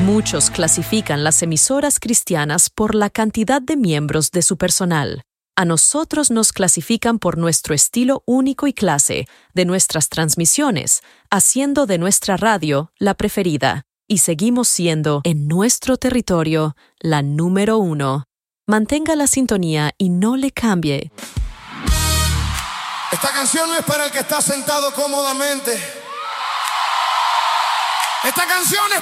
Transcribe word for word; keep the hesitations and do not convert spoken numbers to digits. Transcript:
Muchos clasifican las emisoras cristianas por la cantidad de miembros de su personal. A nosotros nos clasifican por nuestro estilo único y clase de nuestras transmisiones, haciendo de nuestra radio la preferida, y seguimos siendo, en nuestro territorio, la número uno. Mantenga la sintonía y no le cambie. Esta canción no es para el que está sentado cómodamente. Esta canción es